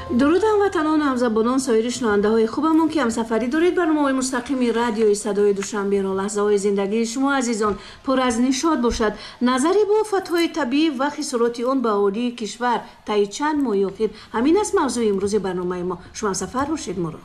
درودم وطنان همزبانان سایر شنونده های خوبمون که همسفری دارید. برنامه مستقیم رادیوی صدای دوشنبه را لحظه های زندگی شما عزیزان پر از نشاط باشد. نظری با آفت‌های طبیعی و خسارات آن به اهالی کشور طی چند ماه اخیر همین است موضوع امروز برنامه ما. شما همسفر باشید. ما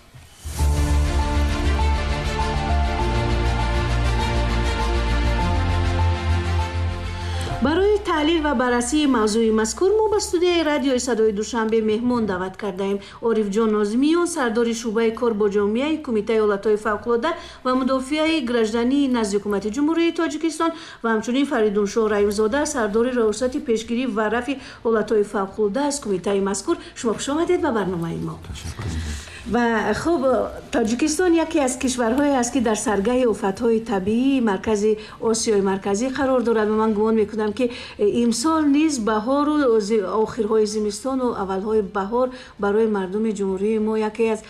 برای تحلیل و بررسی موضوع مذکور ما به استودیوی رادیوی صدای دوشنبه مهمان دعوت کرده ایم. عارف جان ناظمیان، سردار شعبه کار با جامعه کمیته ایالت‌های فوق‌العاده و مدافع گراجدانی نزد حکومت جمهوری تاجیکستان و همچنین فریدون شاه رایوزاده، سردار ریاست پیشگیری و رفع حالت‌های فوق‌العاده از کمیته مذکور. شما خوش آمدید به برنامه ما. و خب تاجیکستان یکی از کشورهایی است که در سرگه آفت‌های طبیعی مرکز آسیای مرکزی قرار دارد و من گمان میکنم که امسال نیز بهار و آخرهای زمستان و اولهای بهار برای مردم جمهوری ما یکی از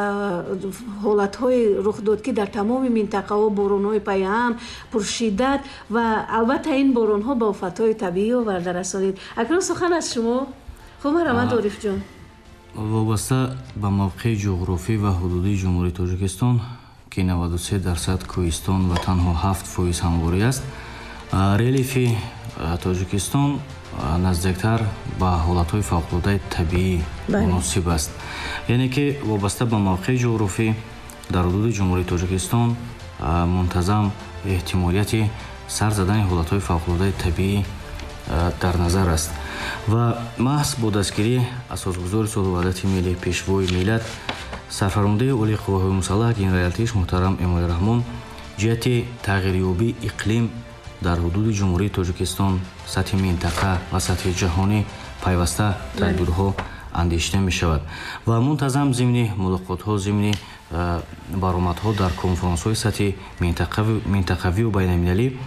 حالت‌های رخ داد که در تمام منطقه ها باران‌های پیام پرشدت و البته این باران‌ها به آفت‌های طبیعی آورده رسانید. اکنون سخن از شما. خب مرحمت عارف جان. وابسته به موقع جغرافی و حدودی جمهوری تاجیکستان که 93% کوهستان و تنها 7% همواری است، ریلیف تاجیکستان نزدیکتر به حالت‌های فوق‌العاده طبیعی مناسب است. یعنی که وابسته به موقع جغرافی در حدود جمهوری تاجیکستان منتظم احتمالیت سر زدن حالت‌های فوق‌العاده طبیعی در نظر است و محض با دستگیری اساسگذار صلح ملی پیشوای ملت سرفرمانده اولی قواهای مسلح گنرال ارتش محترم امامالله رحمون جهت تغییریابی اقلیم در حدود جمهوری تاجیکستان سطح منطقه و سطح جهانی پیوسته تدبیرها اندیشیده می شود و منتظم ضمن ملاقات‌ها، ضمن برآمدها در کنفرانس‌های سطح منطقوی و بین‌المللی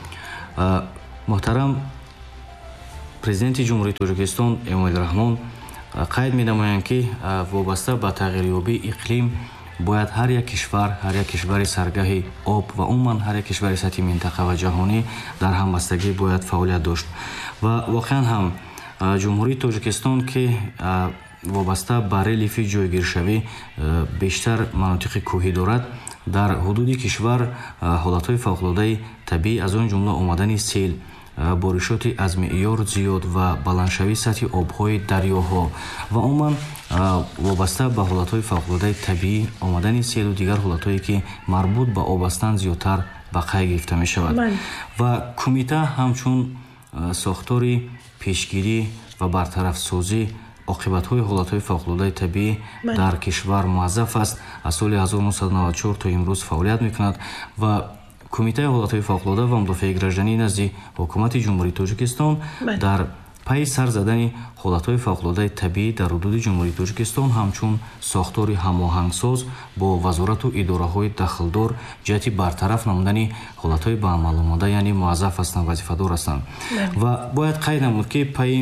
محترم президенти ҷумҳурии тоҷикистон эмомалли раҳмон қайд менамоянд ки вобаста ба тағйирёбии иқлим бояд ҳар як кишвари саргаҳи об ва умуман ҳар як кишвари сатҳи минтақа ва ҷаҳонӣ дар ҳамбастагӣ бояд фаъолият дошт ва воқеан ҳам ҷумҳурии тоҷикистон ки вобаста ба релифи ҷойгиршавӣ бештар манотиқи кӯҳӣ дорад, дар ҳудуди кишвар ҳолатҳои фавқулоддаи табиӣ аз он ҷумла омадани сел, боришоти аз меъёр зиёд ва баландшавии сатҳи обҳои дарёҳо ва умуман вобаста ба ҳолатҳои фавқулоддаи табиӣ омадани селу дигар ҳолатҳое ки марбут ба об ҳастанд зиёдтар ба қайд гирифта мешавад ва кумита ҳамчун сохтори пешгирӣ ва бартарафсозӣ оқибатҳои ҳолатҳои фавқулоддаи табиӣ дар кишвар муаззаф аст. Аз соли 1994 то имрӯз фаъолият мекунад ва кумитаи ҳолатҳои фавқулодда ва мудофиаи гражданӣ назди ҳукумати ҷумҳурии тоҷикистон дар пайи сар задани ҳолатҳои фавқулоддаи табиӣ дар ҳудуди ҷумҳурии тоҷикистон ҳамчун сохтори ҳамоҳангсоз бо вазорату идораҳои дахлдор ҷиҳати бартараф намудани ҳолатҳои ба амал омада, яъне муаззаф ҳастанд, вазифадор ҳастанд ва бояд қайд намуд ки пайи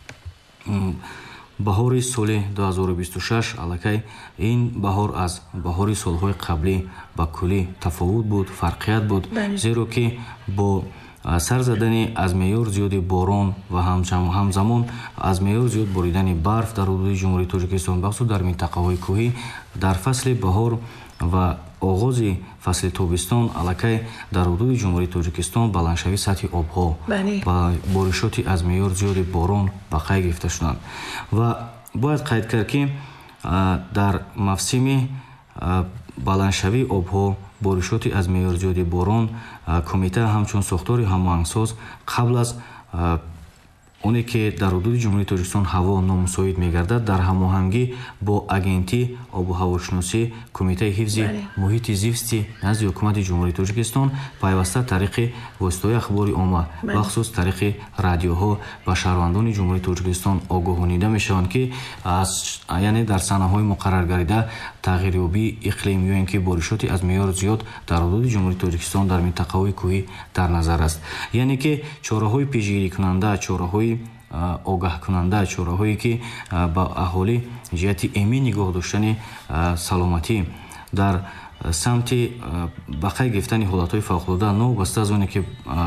баҳори соли 2026 аллакай ин баҳор аз баҳори солҳои қаблӣ ба куллӣ тафовут буд, фарқият буд, зеро ки бо сар задани аз меъёр зиёди борон ва ҳамзамон аз меъёр зиёд боридани барф дар ҳудуди ҷумҳурии тоҷикистон бахусус дар минтақаҳои кӯҳӣ дар фасли баҳор ва оғози фасли тобистон аллакай дар ҳудуди ҷумҳурии тоҷикистон баландшавии сатҳи обҳо ва боришоти аз меъёр зиёди борон ба қайд гирифта шуданд ва бояд қайд кард ки дар мавсими баландшавии обҳо, боришоти аз меъёр зиёди борон, кумита ҳамчун сохтори ҳамоҳангсоз қабл аз оне ки дар ҳудуди ҷумҳурии тоҷикистон ҳаво номусоид мегардад, дар ҳамоҳангӣ бо агенти обу ҳавошиносӣ кумитаи ҳифзи муҳити зисти назди ҳукумати ҷумҳурии тоҷикистон пайваста тариқи воситаҳои ахбори omma бахусус тариқи радиоҳо ба шаҳрвандони ҷумҳурии тоҷикистон огоҳонида мешаванд ки яъне дар санаҳои муқаррар гардида тағйирёбии иқлим ё ин ки боришоти аз меъёр зиёд дар ҳудуди ҷумҳурии тоҷикистон дар минтақаҳои кӯҳӣ дар назар аст. Яъне ки чораҳои пешгирикунанда, чораҳои огаҳкунанда, чораҳое ки ба аҳолӣ ҷиҳати эмин нигоҳ доштани саломатӣ дар самти ба қайд гирифтани ҳолатҳои фавқулодда новобаста аз оне ки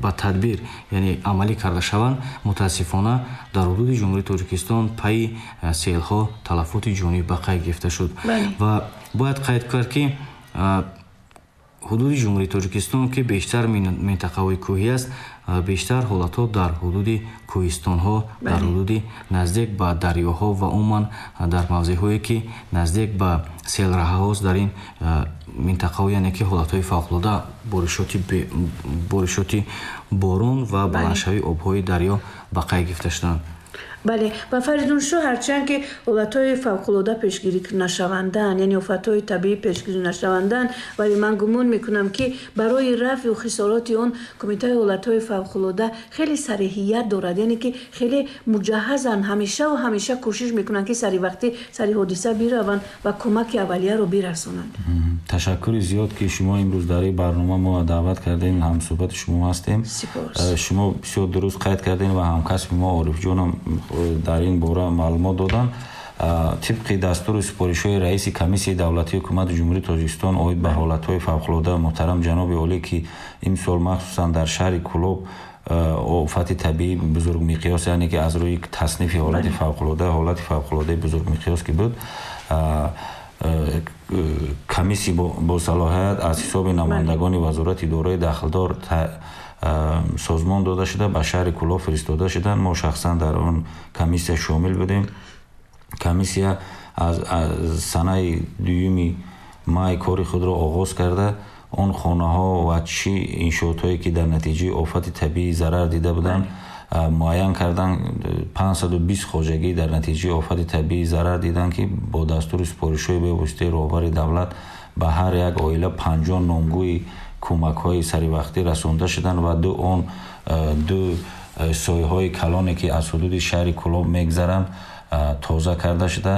ба тадбир яъне амалӣ карда шаванд, мутаассифона дар ҳудуди ҷумҳурии Тоҷикистон пайи селҳо талафоти ҷонӣ ба қайд гирифта шуд. Ва бояд қайд кард, ки ҳудуди ҷумҳурии Тоҷикистон ки бештар минтақаҳои кӯҳӣ аст, бештар ҳолатҳо дар ҳудуди кӯҳистонҳо, дар ҳудуди наздик ба дарёҳо ва умуман дар мавзеъҳое ки наздик ба селраҳаҳост дар ин минтақаҳо, яъне ки ҳолатҳои фавқулода, боришоти борон ва баландшавии обҳои дарё ба қайд гирифта шуданд. бале, ба Фаридуншоҳ, ҳарчанд ки ҳолатҳои фавқулода пешгирӣ нашаванданд, яъне офатҳои табиӣ пешгирӣ нашаванданд, вале ман гумон мекунам, ки барои рафъи хисороти он кумитаи ҳолатҳои фавқулода хеле сареҳият дорад, яъне ки хеле муҷаҳҳазанд, ҳамеша кӯшиш мекунанд, ки сари вақти сари ҳодиса бираванд ва кӯмаки аввалияро бирасонанд. ташаккури зиёд, ки шумо имрӯз дар ин барнома мо даъват кардем, ҳамсӯҳбати шумо ҳастем. шумо бисёр дуруст қайд кардем ва ҳамкасби мо Орифҷонам дар ин бора маълумот доданд. тибқи дастури супоришҳои раиси комиссияи давлатии ҳукумати ҷумҳурии Тоҷикистон оид ба ҳолатҳои фавқулода муҳтарам ҷаноби олӣ, ки имсол махсусан дар шаҳри Кӯлоб офати табиӣ бузургмиқёс, яъне ки аз рӯи таснифи ҳолати фавқулодаи бузургмиқёс ки буд, комиссия бо салоҳият аз ҳисоби намояндагони вазорати идораи дахлдор созмон дода шуда ба шаҳри Кӯлоб фиристода шуданд. мо шахсан дар он комиссия шомил будем. комиссия аз санаи 2 май кори худро оғоз карда, он хонаҳо ва чӣ иншоотҳое ки дар натиҷаи офати табиӣ зарар дида буданд муайян карданд. 520 хоҷагӣ дар натиҷаи офати табиӣ зарар диданд, ки бо дастури супоришҳои бевоситаи роҳбари давлат ба ҳар як оила 50 номгӯи кӯмакҳои саривақтӣ расонда шуданд ва ду соҳаҳои калоне ки аз ҳудуди шаҳри Кӯлоб мегзаранд тоза карда шуда,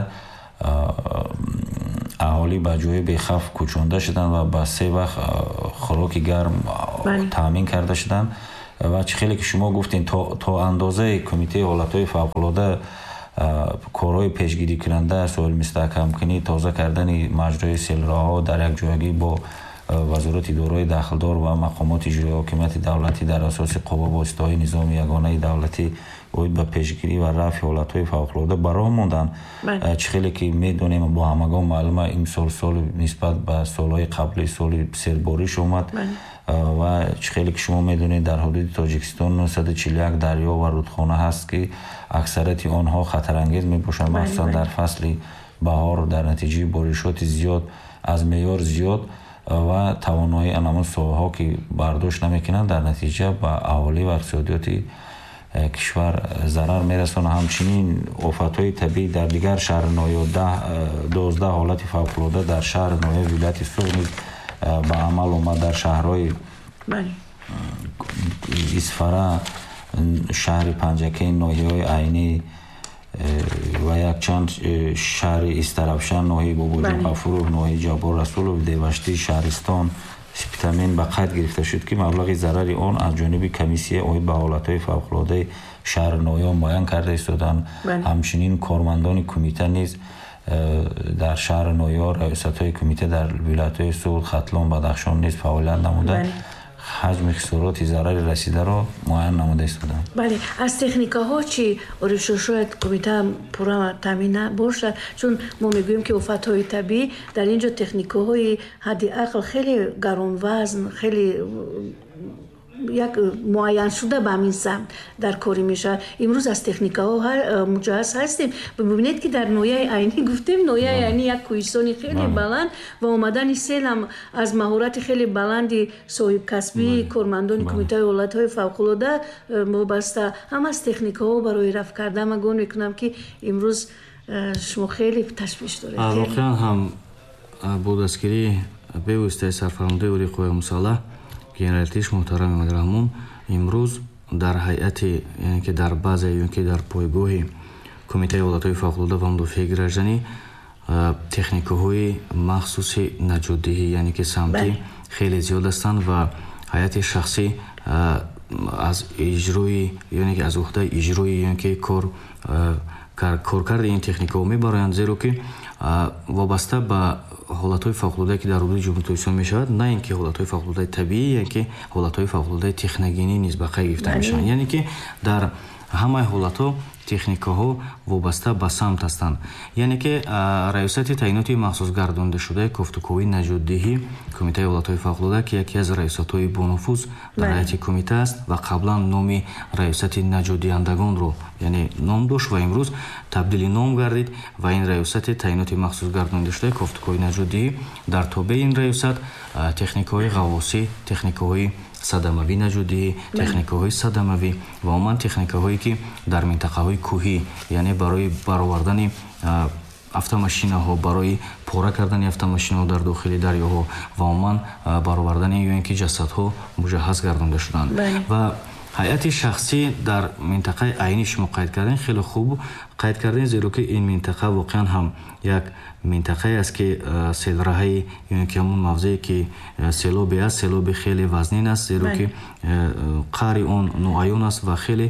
аҳолӣ ба ҷои бехавф кӯчонда шуданд ва ба 3 вақт хӯроки гарм таъмин карда шуданд. ва чӣ хеле ки шумо гуфтин, то андозаи кумитаи ҳолатҳои фавқулода корҳои пешгирикунанда, соҳилмустаҳкамкунӣ, тоза кардани маҷрои селраҳо, дар якҷоягӣ бо вазорати идораи дахлдор ва мақомоти иҷроии ҳокимияти давлатӣ дар асоси қуввавоситаҳои низоми ягонаи давлатӣ оид ба пешгирӣ ва рафъи ҳолатҳои фавқулода ба роҳ монданд. чӣ хеле ки медонем, бо ҳамагон маълума, имсол соли нисбат ба солҳои қабли соли сербориш омад ва чӣ хеле ки шумо медонед, дар ҳудуди Тоҷикистон 941 дарё ва рудхона ҳаст, ки аксарияти онҳо хатарангез мебошанд, махсусан дар фасли баҳор дар натиҷаи боришоти зиёд, аз меъёр зиёд ва тавонои анамун соҳаҳо ки бардошт намекунанд, дар натиҷа ба аҳолӣ ва иқтисодиёти кишвар зарар мерасонад. ҳамчунин офатҳои табиӣ дар дигар шаҳри ноё 12 ҳолати фавқулода дар шаҳри ноё вилояти Суғ низ ба амал омад. дар шаҳрҳои Исфара, шаҳри Панҷакай, ноҳияҳои Айнӣ ва якчанд шаҳри Истаравшан, ноҳияи Бобоҷон Ғафуров, ноҳияи Ҷаббор Расулов, Деваштӣ, Шаҳристон, Спитамин ба қайд гирифта шуд, ки маблағи зарари он аз ҷониби комиссия оид ба ҳолатҳои фавқулодаи шаҳри ноё муайян карда истоданд. ҳамчунин кормандони кумита низ дар шаҳри ноё, раёсатҳои кумита дар вилоятҳои Суғд, Хатлон, Бадахшон низ фаъолият намуда ҳаҷми хисороти зарари расидаро муайян намуда истоданд. бале, аз техникаҳо чӣ шояд кумита пурра таъмин бошад? чун мо мегӯем, ки офатҳои табиӣ дар ин ҷо техникаҳои ҳадди ақл хеле гаронвазн, хеле як муайян шуда ба ҳамин самт дар корӣ мешавад. имрӯз аз техникаҳо муҷаҳҳаз ҳастем. бибинед, ки дар ноҳияи Айнӣ гуфтем, ноҳияи Айнӣ як кӯҳистони хеле баланд ва омадани селам аз маҳорати хеле баланди соҳибкасбии кормандони кумитаи ҳолатҳои фавқулода вобаста ҳам аз техникаҳо барои рафъ кардан. ман гумон мекунам, ки имрӯз шумо хеле ташвиш доред. воқеан ҳам бо дастгирӣ бевоситаи сарфармондаи Олии қувваи мусаллаҳ генералтиш муҳтарам Амирраҳмон, имрӯз дар ҳайати, яъне ки дар база ё ки дар пойгоҳи кумитаи ҳолатҳои фавқулода ва мудофиаи гражданӣ техникаҳои махсуси наҷотдиҳӣ, яъне ки самтӣ хеле зиёд ҳастанд ва ҳайати шахсӣ аз иҷрои, яъне ки аз уҳдаи иҷрои, яъне ки кор коркарди ин техникаҳо мебароянд, зеро ки вобаста ба ҳолатҳои фавқулодае ки дар ҳудуди ҷумҳурии Тоҷикистон мешавад, на ин ки ҳолатҳои фавқулодаи табиӣ, яъне ки ҳолатҳои фавқулодаи техногенӣ низ ба қайд гирифта мешаванд. Яъне ки дар ҳамаи ҳолатҳо техникаҳо вобаста ба самт ҳастанд. Яъне ки раёсати таъиноти махсус гардондашудаи кофтуковии наҷотдиҳӣ Кумитаи ҳолатҳои фавқулода, ки яке аз раёсатҳои бонуфуз дар ҳайати кумита аст ва қаблан номи раёсати наҷотдиҳандагонро яъне ном дошт ва имрӯз табдили ном гардид ва ин раёсати таъиноти махсус гардондашудаи кофтуковии наҷотдиҳӣ дар тобеи ин раёсат техникаҳои ғаввосӣ, техникаҳои садамавӣ наҷотдиҳӣ, техникаҳои садамавӣ ва умуман техникаҳое ки дар минтақаҳои кӯҳӣ, яъне барои баровардани автомашинаҳо, барои пора кардани автомашинаҳо дар дохили дарёҳо ва умуман баровардани ё ин ки ҷасадҳо муҷаҳҳаз гардонда шуданд. Ва ҳайати шахсӣ дар минтақаи айни шумо қайд кардем, хеле хуб қайд кардем, зеро ки ин минтақа воқеан ҳам як минтақае аст ки селраҳаи ё ин ки ҳамун мавзее ки селобе аст, селоби хеле вазнин аст, зеро ки қаъри он ноаён аст ва хеле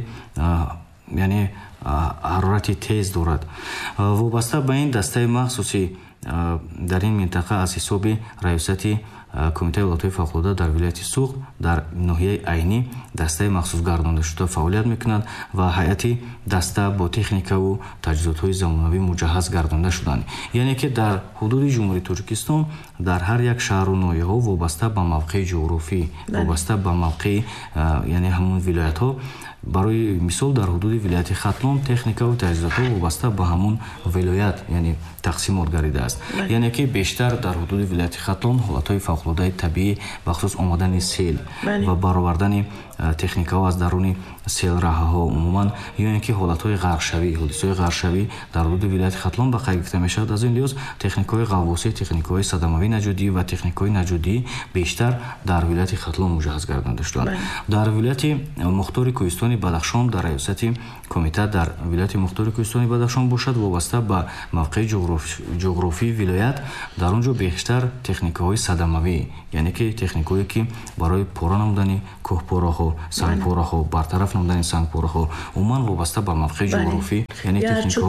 яъне ҳарорати тез дорад. Вобаста ба ин дастаи махсуси дар ин минтақа аз ҳисоби раёсати Кумитаи ҳолатҳои фавқулода дар вилояти Суғд дар ноҳияи айнӣ дастаи махсус гардондашуда фаъолият мекунад ва ҳайати даста бо техникаву таҷҳизотҳои замонавӣ муҷаҳҳаз гардонда шуданд. Яъне ки дар ҳудуди ҷумҳурии Тоҷикистон дар ҳар як шаҳру ноҳияҳо вобаста ба мавқеи ҷуғрофӣ, вобаста ба мавқеи яъне ҳамун вилоятҳо, барои мисол дар ҳудуди вилояти Хатлон техникаву таҷҳизотҳо вобаста ба ҳамун вилоят яъне тақсимот гардидааст. Яъне ки бештар дар ҳудуди вилояти Хатлон ҳолатҳои фавқулодаи табиӣ бахусус омадани сел ва баровардани техникаҳо аз даруни селраҳаҳо, умуман ё ин ки ҳолатҳои ғарқшавӣ, ҳодисаҳои ғарқшавӣ дар ҳудуди вилояти Хатлон ба қайд гирифта мешавад. Аз ин лиҳоз техникаҳои ғаввосӣ, техникаҳои садамавӣ наҷотдиҳӣ ва техникаҳои наҷотдиҳӣ бештар дар вилояти Хатлон муҷаҳҳаз гардонда шуданд. Дар вилояти Мухтори Кӯҳистони Бадахшон дар раёсати кумита дар вилояти Мухтори Кӯҳистони Бадахшон бошад, вобаста ба мавқеи ҷуғрофии вилоят, дар он ҷо бештар техникаҳои садамавӣ, яъне ки техникое ки барои пора намудани кӯҳпораҳо, сангпораҳо, бартараф намудани сангпораҳо, умуман вобаста ба мавқеи ҷуғрофӣ, яъне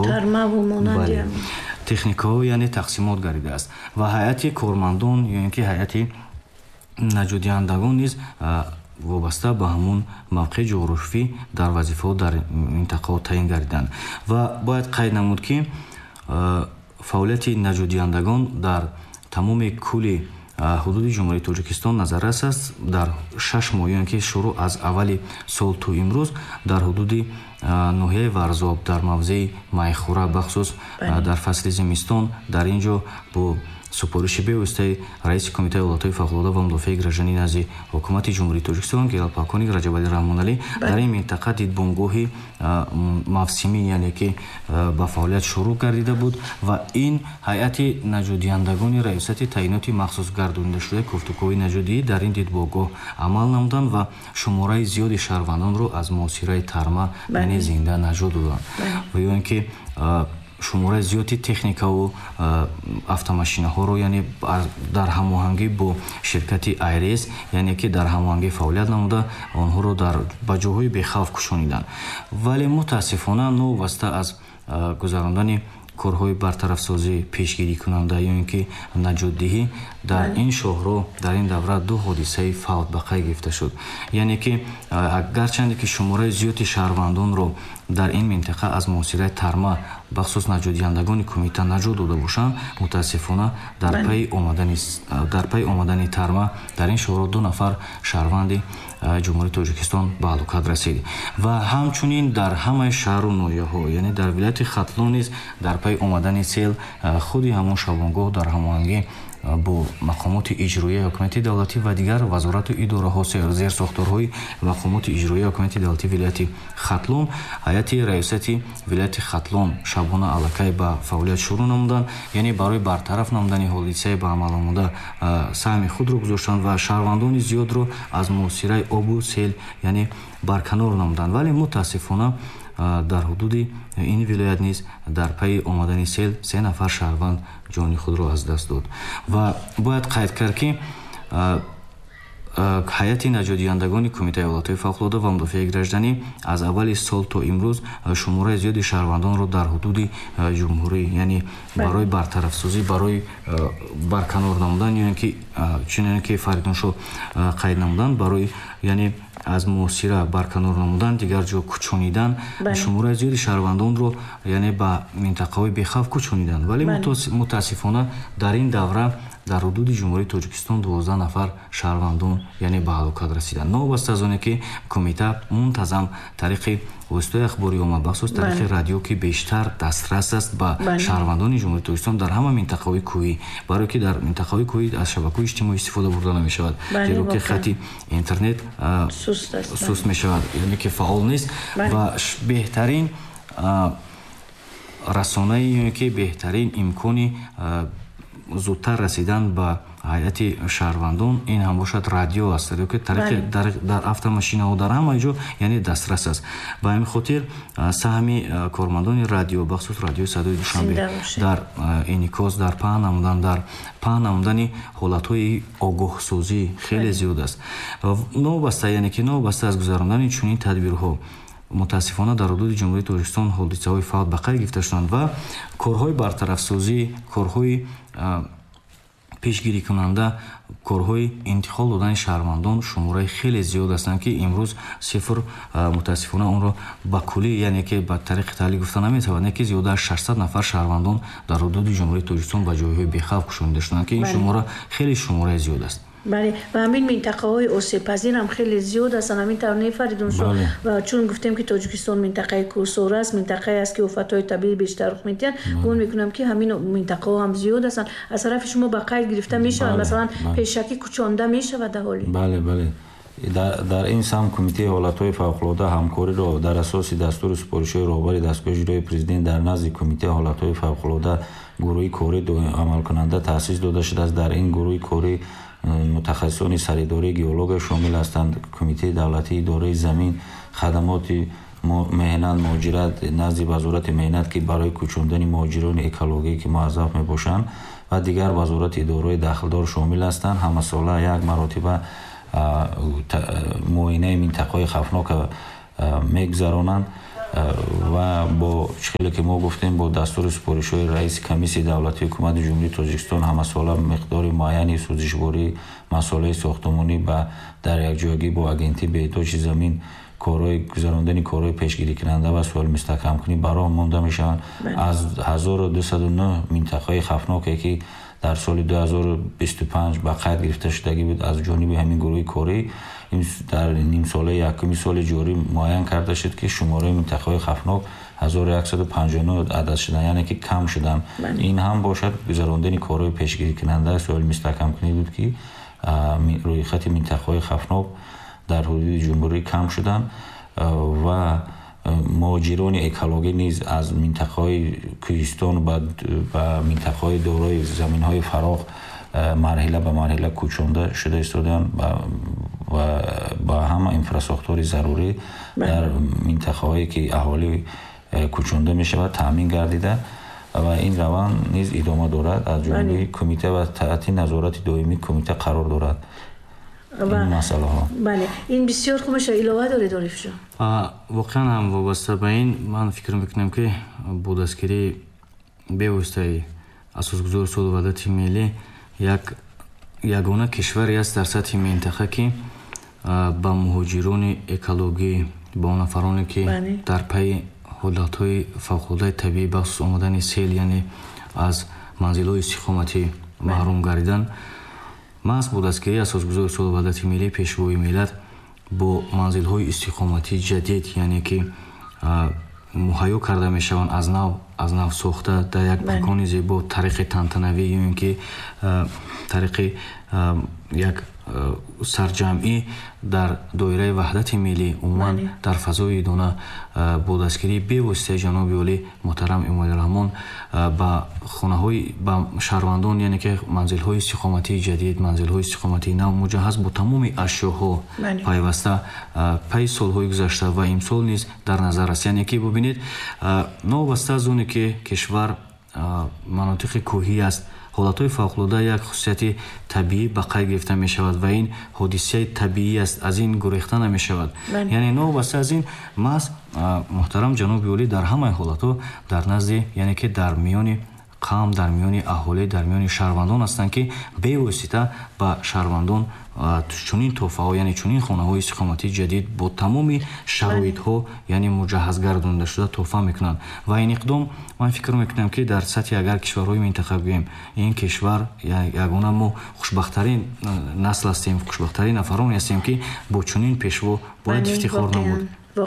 техникаҳо яъне тақсимот гардидааст. Ва ҳайати кормандон ё ин ки ҳайати наҷотдиҳандагон низ вобаста ба ҳамун мавқеи ҷуғрофӣ дар вазифаҳо дар минтақаҳо таъин гардиданд. Ва бояд қайд намуд ки фаъолияти наҷотдиҳандагон дар тамоми кулли ҳудуди ҷумҳурии Тоҷикистон назаррас аст. Дар 6 моҳ ё ин ки шуруъ аз аввали сол то имрӯз дар ҳудуди ноҳияи Варзоб, дар мавзеи Майхӯра, бахусус дар фасли зимистон, дар ин ҷо бо супориши бевоситаи раиси Кумитаи ҳолатҳои фавқулода ва мудофиаи гражданӣ назди ҳукумати ҷумҳурии Тоҷикистон генерал-полковник Раҷабалӣ Раҳмоналӣ дар ин минтақа дидбонгоҳи мавсимӣ, яъне ки ба фаъолият шуруъ гардида буд ва ин ҳайати наҷотдиҳандагони раёсати таъиноти махсус гардондашудаи кофтуковии наҷотдиҳӣ дар ин дидбонгоҳ амал намуданд ва шумораи зиёди шаҳрвандонро аз муосираи тарма яъне зинда наҷот доданд ва ё ин ки шумораи зиёди техникаву автомашинаҳоро яъне дар ҳамоҳангӣ бо ширкати Айрес, яъне ки дар ҳамоҳангӣ фаъолият намуда онҳоро ба ҷойҳои бехавф кушониданд. Вале мутаассифона новобаста аз гузарондани корҳои бартарафсозӣ, пешгирикунанда ё ин ки наҷотдиҳӣ дар ин шоҳро дар ин давра 2 ҳодисаи фавт ба қайд гирифта шуд. Яъне ки гарчанде ки шумораи зиёди шаҳрвандонро дар ин минтақа аз муосираи тарма бахусус наҷотдиҳандагони кумита наҷот дода бошанд, мутаассифона дар пайи омадани тарма дар ин шоҳро 2 нафар шаҳрванди ҷумҳурии Тоҷикистон ба ҳалокат расид. Ва ҳамчунин дар ҳамаи шаҳру ноҳияҳо, яъне дар вилояти Хатлон низ дар пайи омадани сел худи ҳамон шабонгоҳ дар ҳамоҳангӣ бо мақомоти иҷроияи ҳокимияти давлатӣ ва дигар вазорату идораҳо, зерсохторҳои мақомоти иҷроияи ҳокимияти давлатӣ вилояти Хатлон, ҳайати раёсати вилояти Хатлон шабона аллакай ба фаъолият шуруъ намуданд, яъне барои бартараф намудани ҳодисаи ба амал омада саҳми худро гузоштанд ва шаҳрвандони зиёдро аз муосираи обу сел яъне барканор намуданд. Вале мутаассифона дар ҳудуди ин вилоят низ дар пайи омадани сел 3 нафар шаҳрванд ҷони худро аз даст дод. Ва бояд қайд кард ки ҳайати наҷотдиҳандагони Кумитаи ҳолатҳои фавқулодда ва мудофиаи гражданӣ аз аввали сол то имрӯз шумораи зиёди шаҳрвандонро дар ҳудуди ҷумҳурӣ, яъне барои бартарафсозӣ, барои барканор намудан, чуноне ки Фаридуншо қайд намуданд, барои яъне аз муосира барканор намудан, дигар ҷо кӯчонидан, шумораи зиёди шаҳрвандонро яъне ба минтақаҳои бехавф кӯчониданд. Вале мутаассифона дар ин давра дар ҳудуди ҷумҳурии Тоҷикистон 12 нафар шаҳрвандон яъне ба ҳалокат расиданд. Новобаста аз оне ки кумита мунтазам тариқи воситаҳои ахбории омма, бахусус тариқи радио ки бештар дастрас аст ба шаҳрвандони ҷумҳурии Тоҷикистон дар ҳама минтақаҳои кӯҳӣ, барое ки дар минтақаҳои кӯҳӣ аз шабакаҳои иҷтимоӣ истифода бурда намешавад, зеро ки хати интернет суст мешавад, яъне ки фаъол нест ва беҳтарин расонаи ки беҳтарин имкони зудтар расидан ба ҳайати шаҳрвандон ин ҳам бошад радио аст, ки тариқи дар автомашинаҳо дар ҳамаи ҷо яъне дастрас аст. Ба ҳамин хотир саҳми кормандони радио, бахусус радиои Садои Душанбе дар инъикос, дар паҳн намудани ҳолатҳои огоҳсозӣ хеле зиёд аст. Новобаста, яъне ки новобаста аз гузарондани чунин тадбирҳо мутаассифона дар ҳудуди ҷумҳурии Тоҷикистон ҳодисаҳои фавт ба қайд гирифта шуданд ва корҳои бартарафсозӣ, корҳои пешгирикунанда, корҳои интиқол додани шаҳрвандон шумораи хеле зиёд ҳастанд ки имрӯз сифр мутаассифона онро ба куллӣ, яъне ки ба тариқи таҳлил гуфта наметавад, не ки зиёда аз 600 нафар шаҳрвандон дар ҳудуди ҷумҳурии Тоҷикистон ба ҷойҳои бехавф кушонида шуданд ки ин шумора хеле шумораи зиёд аст. бале ва ҳамин минтақаҳои осебпазир ҳам хеле зиёд ҳастанд. ҳамин тавр не Фаридуншо, ва чун гуфтем ки Тоҷикистон минтақаи кӯҳсор аст, минтақае аст ки офатҳои табиӣ бештар рух медиҳанд, гумон мекунам ки ҳамин минтақаҳо ҳам зиёд ҳастанд. аз тарафи шумо ба қайд гирифта мешавад, масалан пешакӣ кӯчонда мешавад аҳолӣ? бале дар ин сам Кумитаи ҳолатҳои фавқулодда ҳамкориро дар асоси дастури супоришҳои роҳбари дастгоҳи иҷроии президент дар назди Кумитаи ҳолатҳои фавқулодда гурӯҳи кори амалкунанда таъсис дода шудааст. Дар ин гурӯҳи кори мутахассисони саридории геология шомил ҳастанд. Кумитаи давлатии идораи замин, хадамоти меҳнат, муҳоҷират назди вазорати меҳнат ки барои кӯчондани муҳоҷирони экологӣ ки муаззаф мебошанд ва дигар вазорати идораи дахлдор шомил ҳастанд. Ҳамасола як маротиба муоинаи минтақаҳои хавфнока мегузаронанд ва бо хеле ки мо гуфтем, бо дастури супоришҳои раиси комиссияи давлатии ҳукумати ҷумҳурии Тоҷикистон ҳамасола миқдори муайяни сӯзишвории масъолаи сохтмонӣ ба дар якҷоягӣ бо агентии беҳтоҷи замин корҳои гузарондани корҳои пешгирикунанда ва суҳоли мустаҳкамкунӣ ба роҳ монда мешаванд. аз 1209 минтақаи хавфноке ки дар соли 2025 ба қайд гирифта шудагӣ буд аз ҷониби ҳамин гурӯҳи корӣ, дар нимсолаи якуми соли ҷорӣ муайян карда шуд ки шумораи минтақаҳои хавфнок 1129 адад шуданд, яъне ки кам шуданд. ин ҳам бошад гузарондани корҳои пешгирикунанда суҳоли мустаҳкамкунӣ буд ки рӯйхати минтақаҳои хавфнок дар ҳудуди ҷумҳурӣ кам шуданд ва муҳоҷирони экологӣ низ аз минтақаҳои кӯҳистон ба минтақаҳои дорои заминҳои фароғ марҳила ба марҳила кӯчонда шуда истоданд ва ба ҳама инфрасохтори зарурӣ дар минтақаҳое ки аҳолӣ кӯчонда мешавад таъмин гардида ва ин раванд низ идома дорад. аз ҷониби кумита ва таҳти назорати доимии кумита қарор дорад ин масъалаҳо. бале ин бисёр хуб мешавад. илова доред Орифҷон? воқеан ҳам вобаста ба ин ман фикр мекунам ки бо дастгирии бевоситаи асосгузори суд ваҳдати миллӣ ягона кишваре аст дар сатҳи минтақа ки ба муҳоҷирони экологӣ, ба он нафароне ки дар пайи ҳолатҳои фавқулоддаи табиӣ бахусус омадани сел, яъне аз манзилҳои истиқоматӣ маҳрум гардидан, маҳз бо дастгирии асосгузори суд ваҳдати миллӣ пешвои миллат бо манзилҳои истиқоматӣ ҷадид, яъне ки муҳайё карда мешаванд аз нав сохта дар як макони зебо, тариқи тантанавӣ ё ин ки тариқи як сарҷамъӣ дар доираи ваҳдати миллӣ умуман дар фазои дона бо дастгирии бевоситаи ҷаноби олӣ муҳтарам Эмомалироҳмон ба хонаҳои ба шаҳрвандон, яъне ки манзилҳои истиқоматии ҷадид, манзилҳои истиқоматии нав муҷаҳҳаз бо тамоми ашёҳо пайваста пайи солҳои гузашта ва имсол низ дар назар аст. Яъне ки бубинед новобаста аз оне ки кишвар манотиқи кӯҳӣ аст, ҳолатҳои фавқулода як хусусияти табиӣ ба қайд гирифта мешавад ва ин ҳодисаи табиӣ аст, аз ин гурехта намешавад. Яъне новобаста аз ин маҳз муҳтарам ҷаноби олӣ дар ҳамаи ҳолатҳо дар назди яъне ки дар миёни қавм, дар миёни аҳолӣ, дар миёни шаҳрвандон ҳастанд ки бевосита ба шаҳрвандон чунин тоҳфаҳо, яъне чунин хонаҳои истиқоматии ҷадид бо тамоми шароитҳо, яъне муҷаҳҳаз гардонда шуда тоҳфа мекунанд. Ва ин иқдом ман фикр мекунам ки дар сатҳи агар кишварҳои минтақа гӯем, ин кишвар ягона мо хушбахттарин насл ҳастем, хушбахттарин нафароне ҳастем ки бо чунин пешво бояд ифтихор намуд.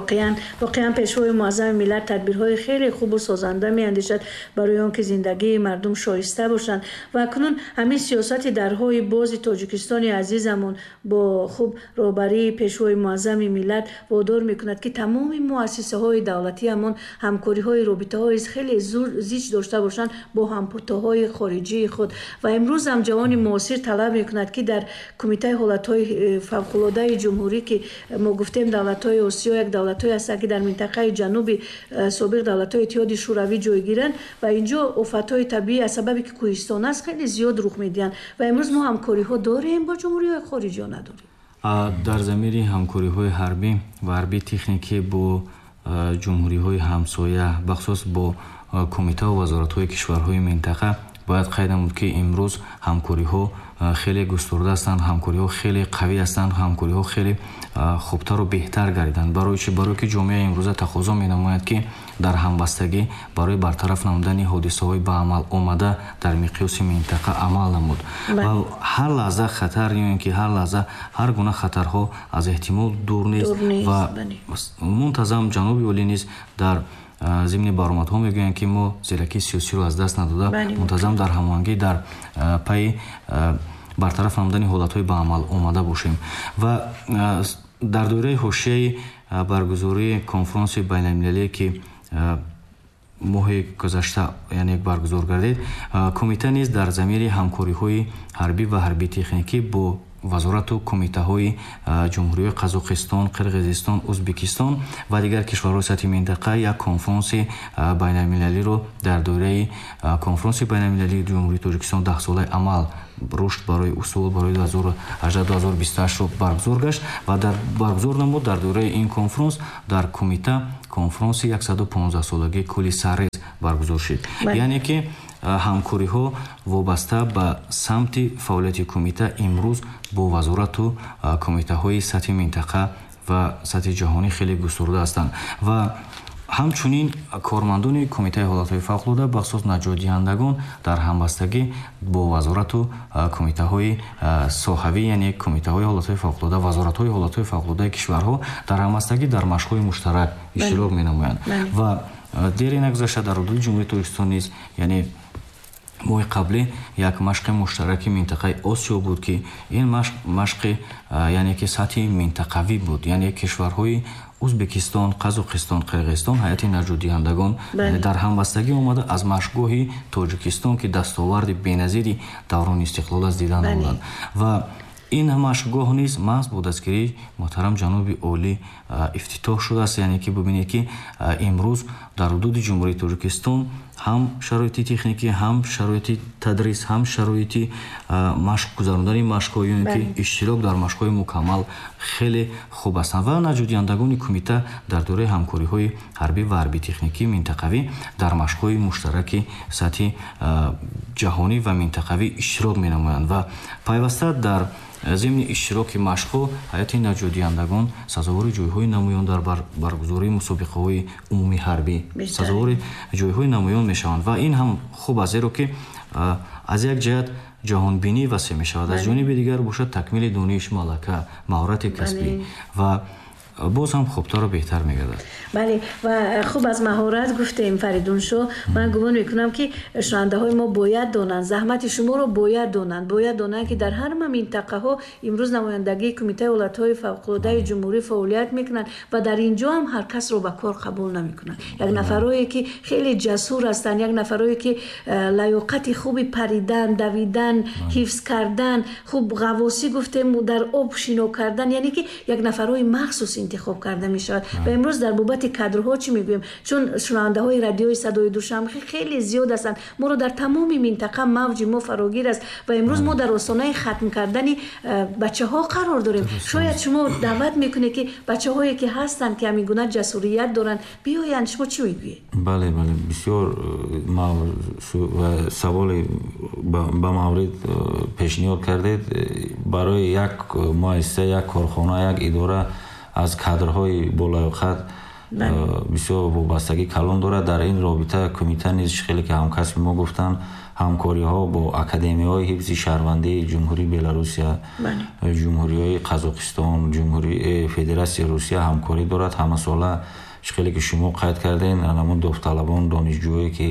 واقعا پیشوای معظم ملت تدبیرهای خیلی خوب و سازنده می‌اندیشد برای آنکه زندگی مردم شایسته باشند و اکنون همین سیاست درهای باز تاجیکستان عزیزمون با خوب رهبری پیشوای معظم ملت وادار می‌کند که تمام مؤسسه‌های دولتی همون همکاری‌های رابطه‌های خیلی زیچ داشته باشند با همپوتاهای خارجی خود و امروز هم جوان معاصر طلب می‌کند که در کمیته حالت‌های فوق‌العاده جمهوری که ما گفتیم دولت‌های آسیا دولت‌های هستند که در منطقه جنوبی سابق دولت‌های اتحادیه شوروی جای گیرند و اینجا آفت‌های طبیعی از سببی که کوهستان است خیلی زیاد رخ می‌دهند و امروز ما همکاری‌ها داریم با جمهوری‌های خارجی ها نداریم. در زمینه همکاری‌های حربی و حربی تکنیکی با جمهوری‌های همسایه بخصوص با کمیته و وزارت‌های کشورهای منطقه باید قید نمود که امروز همکاری‌ها خیلی گسترده هستند، همکاری‌ها خیلی قوی هستند، همکاری‌ها خیلی خوبتر و بهتر گردیدند. برای که جامعه امروزه تقاضا می‌نماید که در همبستگی برای برطرف نمودن حادثه‌های به عمل آمده در مقیاس منطقه عمل نمود و هر لحظه خطر یعنی که هر لحظه هر گونه خطرها از احتمال دور نیست و منتظم جنوبی ولی نیز در ضمن برآمدها میگویند که ما زیرکی سیاسی رو از دست نداده منتظم در هماهنگی در پی برطرف نمودن حالت‌های به عمل آمده باشیم و در دوره حاشیه برگزاری کنفرانس بین‌المللی که ماه گذشته یعنی برگزار گردید، کمیته نیز در زمینه همکاری‌های حربی و حربی تکنیکی با وزارت و کمیته‌های جمهوری قزاقستان، قرقیزستان، ازبکستان و دیگر کشورهای سطح منطقه یک کنفرانس بین‌المللی رو در دوره کنفرانس بین‌المللی جمهوری تاجیکستان 10 ساله عمل رشد برای اصول برای 2018-2028 رو برگزار گشت و در برگزار نمود در دوره این کنفرانس در کمیته کنفرانس 115 سالگی کلی سرریز برگزار شد. یعنی که همکاری‌ها وابسته به سمت فعالیت کمیته امروز با وزارت و کمیته‌های سطح منطقه و سطح جهانی خیلی گسترده هستند و همچنین کارمندان کمیته حالت‌های فوق‌العاده بخصوص نجات دهندگان در همبستگی با وزارت و کمیته‌های ساحوی یعنی کمیته‌های حالت‌های فوق‌العاده وزارت‌های حالت‌های فوق‌العاده کشورها در همبستگی در مشق‌های مشترک اشتراک می‌نمایند و دیر نگذشته در حدود جمهوری تاجیکستان نیز یعنی ماه قبلی یک مشق مشترک منطقه آسیا بود که این مشق یعنی که سطح منطقوی بود یعنی کشورهای ازبکستان، قزاقستان، قرقیزستان هیئت نجات دهندگان در همبستگی آمده از مشقگاه تاجیکستان که دستاورد بی‌نظیری دوران استقلال از دیدن آمدند و این مشقگاه نیز محض با دستگیری محترم جناب عالی افتتاح شده است. یعنی که ببینید که امروز در حدود جمهوری تاجیکستان هم شرایط تکنیکی هم شرایط تدریس هم شرایط مشق گذراندن مشق‌های یعنی که اشتراک در مشق‌های مکمل خیلی خوب است و نجات دهندگان کمیته در دوره همکاری‌های حربی و حربی تکنیکی منطقوی در مشق‌های مشترک سطح جهانی و منطقوی اشتراک می‌نمایند و پیوسته در ضمن اشتراک مشق‌ها هیئت نجات دهندگان سزاوار جای‌های نمایان در برگزاری مسابقه‌های عمومی حربی سزاوار جای‌های نمایان میشوند و این هم خوب است زیرا که از یک جهت جهانبینی وسیع میشود از جانب دیگر باشد تکمیل دانش ملکه مهارت کسبی و باز هم خوبتر و بهتر میگردد. بله و خوب از مهارت گفتیم فریدون شو من گمان میکنم که شنونده های ما باید دانند زحمت شما رو باید دانند که در هر منطقه ها امروز نمایندگی کمیته ایالت های فوق العاده جمهوری فعالیت میکنند و در اینجا هم هر کس رو به کار قبول نمیکنند. یک نفرایی که خیلی جسور هستند، یک نفرایی که لیاقت خوبی پریدن، دویدن، حفظ کردن، خوب غواصی گفتیم در آب شنا کردن، یعنی که یک نفرای مخصوص интихоб карда мешавад. ва имрӯз дар бобати кадрҳо чӣ мегӯем? чун шунавандаҳои радиои Садои Душанбе хеле зиёд ҳастанд. моро дар тамоми минтақа мавҷи мо фарогир аст ва имрӯз мо дар осонаи хатм кардани бачаҳо қарор дорем. шояд шумо даъват мекунед ки бачаҳое ки ҳастанд ки ҳамин гуна ҷасурият доранд биёянд. шумо чӣ мегӯед? бале бисёр саволи ба маврид пешниҳод кардед. барои як муассиса, як корхона, як идора аз кадрҳои болоёқат бисёр вобастагӣ калон дорад. дар ин робита кумита низ хеле ки ҳамкасби мо гуфтанд ҳамкориҳо бо академияҳои ҳифзи шаҳрвандии ҷумҳурии Беларусия, ҷумҳуриҳои Қазоқистон, ҷумҳурии Федератсияи Русия ҳамкорӣ дорад. ҳамасола хеле ки шумо қайд кардем анамон довталабон, донишҷӯе ки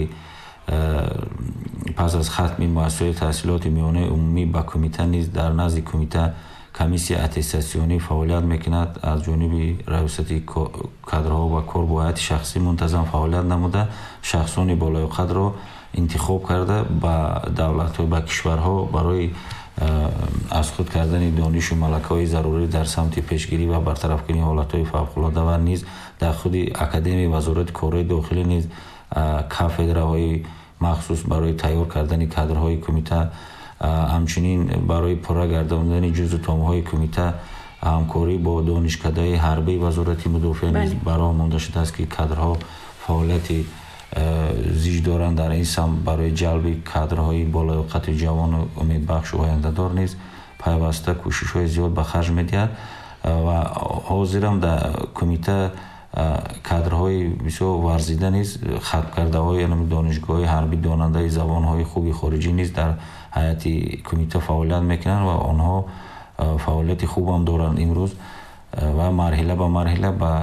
пас аз хатми муассисаи таҳсилоти миёнаи умумӣ ба кумита низ дар назди кумита комиссия аттестатсионӣ фаъолият мекунад. аз ҷониби раёсати кадрҳо ва кор бо ҳайати шахсӣ мунтазам фаъолият намуда шахсони болоёқатро интихоб карда ба давлатҳо, ба кишварҳо барои аз худ кардани донишу малакаҳои зарурӣ дар самти пешгирӣ ва бартараф кунии ҳолатҳои фавқулодда ва низ дар худи академияи вазорати корҳои дохилӣ низ кафедраҳои махсус барои тайёр кардани кадрҳои кумита, ҳамчунин барои пурра гардондани ҷузъу томҳои кумита ҳамкорӣ бо донишкадаи ҳарбии вазорати мудофиа низ бароҳ монда шудааст ки кадрҳо фаъолияти зиж доранд дар ин самт барои ҷалби кадрҳои болоёқати ҷавону умедбахшу ояндадор низ пайваста кӯшишҳои зиёд ба харҷ медиҳад ва ҳозирам дар кумита кадрҳои бисёр варзида низ хатмкардаҳои донишгоҳи ҳарбӣ донандаи забонҳои хуби хориҷӣ низ дар ҳайати кумита фаъолият мекунанд ва онҳо фаъолияти хубам доранд имрӯз ва марҳила ба марҳила ба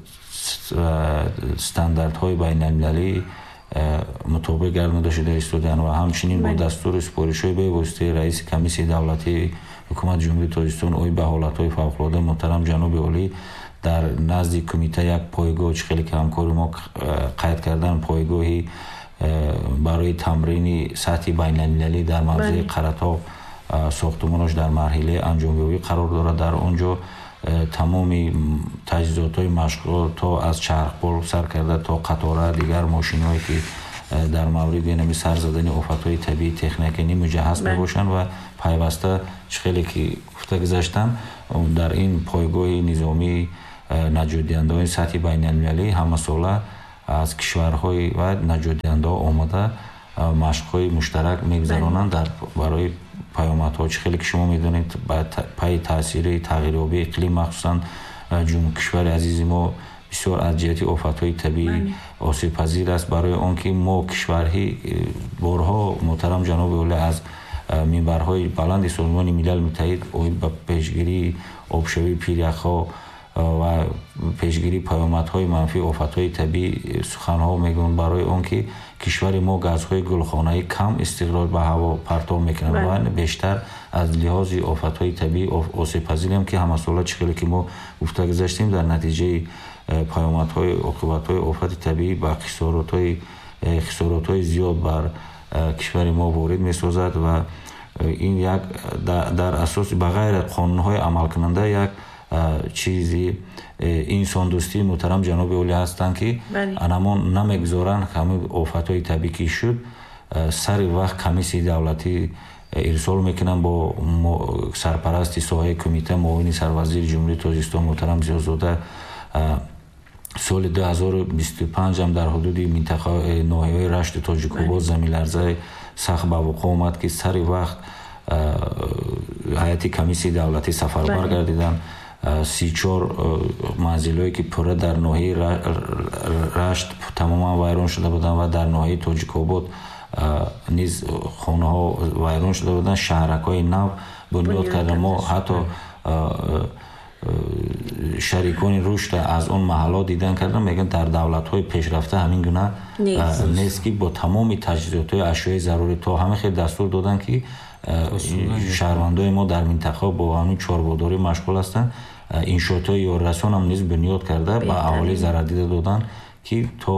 стандартҳои байналмилалӣ мутобиқ гардонида шуда истодаанд ва ҳамчунин бо дастури супоришҳои бевоситаи раиси комиссияи давлатии ҳукумати ҷумҳурии Тоҷикистон оид ба ҳолатҳои фавқулодда муҳтарам ҷаноби олӣ дар назди кумита як пойгоҳ чӣ хеле ки ҳамкори мо қайд кардан пойгоҳи барои тамрини сатҳи байналмилалӣ дар мавзеи қаратоқ сохтумонош дар марҳилаи анҷомёбӣ қарор дорад. дар он ҷо тамоми таҷҳизотҳои машқҳо то аз чархбол сар карда то қатора дигар мошинҳое ки дар мавриди сар задани офатҳои табиӣ техникӣ муҷаҳҳаз мебошанд ва пайваста чӣ хеле ки гуфта гузаштам дар ин пойгоҳи низомии наҷотдиҳандаҳои сатҳи байналмилалӣ ҳамасола аз кишварҳои ва наҷотдиҳандаҳо омада машқҳои муштарак мегузаронанд дар барои паёмадҳо. чӣ хеле ки шумо медонед ба пайи таъсири тағйирёбии иқлим махсусан кишвари азизи мо бисёр аз ҷиҳати офатҳои табиӣ осебпазир аст. барои он ки мо кишварҳӣ борҳо муҳтарам ҷаноби олӣ аз минбарҳои баланди Созмони Милали Муттаҳид оид ба пешгирии обшавии пиряхҳо ва пешгирии паёмадҳои манфии офатҳои табиӣ суханҳо мегӯянд барои он ки кишвари мо газҳои гулхонаӣ кам истихроҷ ба ҳаво партов мекунанд ва бештар аз лиҳози офатҳои табиӣ осебпазирем ки ҳамасола чӣ хеле ки мо гуфта гузаштем дар натиҷаи паёмадҳои оқибатҳои офати табиӣ ба хисоротҳои зиёд бар кишвари мо ворид месозад ва ин як дар асоси ба ғайр қонунҳои амалкунанда як чизи инсондӯстии муҳтарам ҷаноби олӣ ҳастанд ки анамон намегузоранд ҳамин офатҳои табиӣ ки шуд сари вақт комиссияи давлатӣ ирсол мекунанд бо сарпарасти соҳаи кумита муовини сарвазири ҷумҳурии Тоҷикистон муҳтарам Зиёзода соли 2025 дар ҳудуди минтақаи ноҳияҳои Рашту Тоҷикобод заминларзаи сахт ба вуқӯъ омад ки сари вақт ҳайати комиссияи давлатӣ сафарбар гардиданд 34 манзилҳое ки пурра дар ноҳияи Рашт тамоман вайрон шуда буданд ва дар ноҳияи Тоҷикобод низ хонаҳо вайрон шуда буданд шаҳракҳои нав бунёд карда. мо ҳатто шарикони рушд аз он маҳаллот дидан кардам мегӯянд дар давлатҳои пешрафта ҳамин гуна нест ки бо тамоми таҷҳизотҳои ашёи зарурӣ то ҳамин хел дастур доданд ки шаҳрвандои мо дар минтақа бо ҳамин чорбодорӣ машғул ҳастанд. иншоотҳои ёррасонам низ бунёд карда ба аҳолӣ зарардида доданд ки то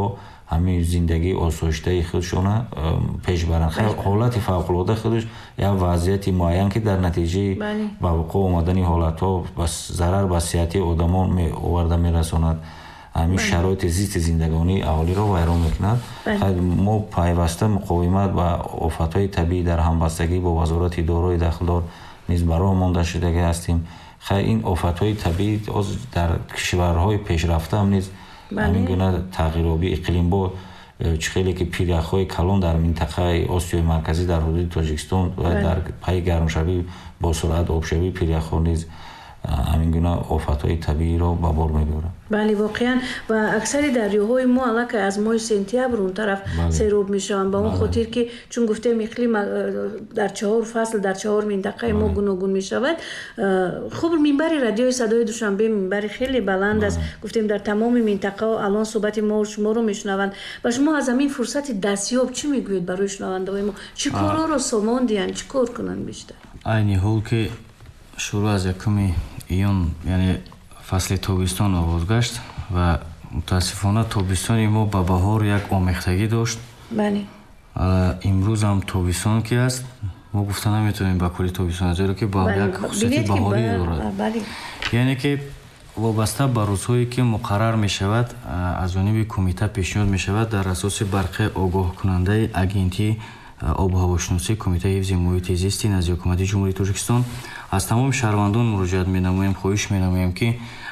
ҳамин зиндагии осоиштаи худшона пеш баранд. ҳолати фавқулода худш як вазъияти муайян ки дар натиҷаи ба вуқӯъ омадани ҳолатҳо зарар ба сиҳати одамон оварда мерасонад, ҳамин шароити зисти зиндагонии аҳолиро вайрон мекунад. мо пайваста муқовимат ба офатҳои табиӣ дар ҳамбастагӣ бо вазорати дорои дахлдор низ ба роҳ монда шудага ҳастем. ин офатҳои табиӣ дар кишварҳои пешрафта ҳам низ ҳамин гуна тағйирёбии иқлимбо чӣ хеле ки пиряхҳои калон дар минтақаи Осиёи марказӣ дар ҳудуди Тоҷикистон ва дар паи гармшавӣ бо суръат обшавии пиряхҳо низ ҳамин гуна офатҳои табииро ба бор мебарад. бале воқеан ва аксари дарёҳои мо аллакай аз моҳи сентябр он тараф сероб мешаванд ба он хотир ки чун гуфтем иқлим дар 4 фасл дар 4 минтақаи мо гуногун мешавад. хуб минбари радиои садои душанбе минбари хеле баланд аст. гуфтем дар тамоми минтақа алон суҳбати мо шуморо мешунаванд ва шумо аз ҳамин фурсати дастёб чӣ мегӯед барои шунавандаҳои мо? чӣ корҳоро сомондиянд, чӣ кор кунанд бештар? айни ҳол ки шурӯъ аз 1 июн яъне фасли тобистон оғоз гашт ва мутаассифона тобистони мо ба баҳор як омехтагӣ дошт. имрӯз ҳам тобистон ки аст, мо гуфта наметавонем ба кули тобистон, зеро ки ба як хусусияти баҳорӣ дорад. яъне ки вобаста ба рӯзҳое ки муқаррар мешавад аз ҷониби кумита пешниҳод мешавад дар асоси барқи огоҳкунандаи агентии обу ҳавошиносӣ Кумитаи ҳифзи муҳити зисти назди ҳукумати ҷумҳурии Тоҷикистон аз тамоми шаҳрвандон муроҷиат менамоем, хоҳиш менамоем ки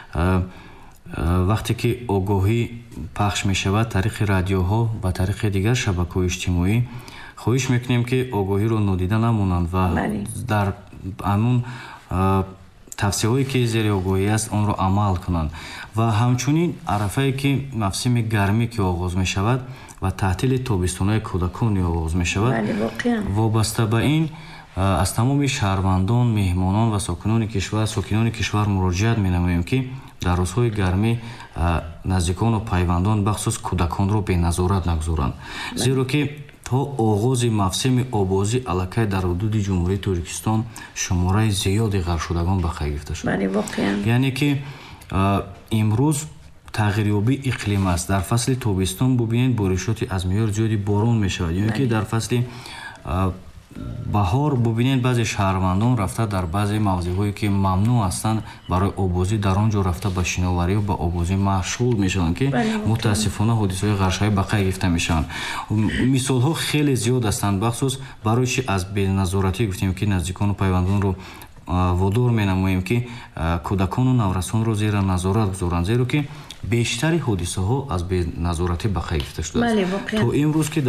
вақте ки огоҳӣ пахш мешавад тариқи радиоҳо ба тариқи дигар шабакаҳои иҷтимоӣ, хоҳиш мекунем ки огоҳиро нодида намонанд ва дар ҳамун тавсияҳое ки зери огоҳӣ аст онро амал кунанд. ва ҳамчунин арафае ки мавсими гармӣ ки оғоз мешавад ва таътили тобистонаи кӯдакони оғоз мешавад, вобаста ба ин аз тамоми шаҳрвандон, меҳмонон ва сокинони кишвар муроҷиат менамоем ки дар рӯзҳои гармӣ наздикону пайвандон бахусус кӯдаконро беназорат нагузоранд, зеро ки то оғози мавсими обозӣ аллакай дар ҳудуди ҷумҳурии Тоҷикистон шумораи зиёди ғарқшудагон ба қайд гирифта шуд. яъне ки имрӯз тағйирёбии иқлим аст. дар фасли тобистон бубинед боришоти аз меъёр зиёди борон мешавад, яъне ки дар фасли баҳор бубинед баъзе шаҳрвандон рафта дар баъзе мавзеъҳое ки мамнӯъ ҳастанд барои обозӣ дар он ҷо рафта ба шиноварӣ ва ба обозӣ машғул мешаванд ки мутаассифона ҳодисаҳои ғаршавӣ ба қайд гирифта мешаванд. мисолҳо хеле зиёд ҳастанд. бахусус барои чи аз беназоратӣ гуфтем ки наздикону пайвандонро водор менамоем ки кӯдакону наврасонро зера назорат гузоранд, зеро ки бештари ҳодисаҳо аз беназоратӣ ба қайд гирифта шудааст. то имрӯз ки